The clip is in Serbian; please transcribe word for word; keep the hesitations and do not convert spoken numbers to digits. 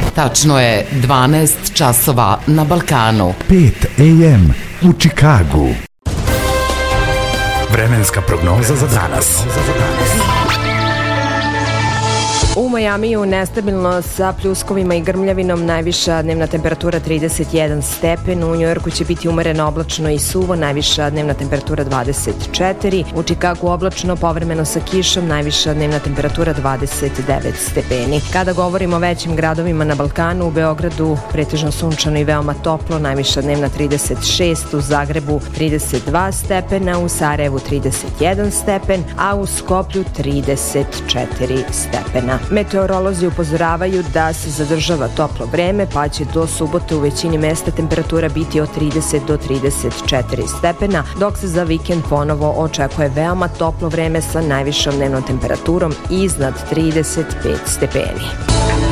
Tačno je dvanaest časova na Balkanu. pet a m u Čikagu. Vremenska prognoza za danas. U Majamiju nestabilno sa pljuskovima i grmljavinom, najviša dnevna temperatura trideset jedan stepen, u Njujorku će biti umereno oblačno i suvo, najviša dnevna temperatura dvadeset četiri, u Čikagu oblačno povremeno sa kišom, najviša dnevna temperatura dvadeset devet stepeni. Kada govorimo o većim gradovima na Balkanu, u Beogradu pretežno sunčano i veoma toplo, najviša dnevna trideset šest, u Zagrebu trideset dva stepena, u Sarajevu trideset jedan stepen, a u Skoplju trideset četiri stepena. Meteorolozi upozoravaju da se zadržava toplo vreme, pa će do subote u većini mesta temperatura biti od trideset do trideset četiri stepena, dok se za vikend ponovo očekuje veoma toplo vreme sa najvišom dnevnom temperaturom iznad trideset pet stepeni.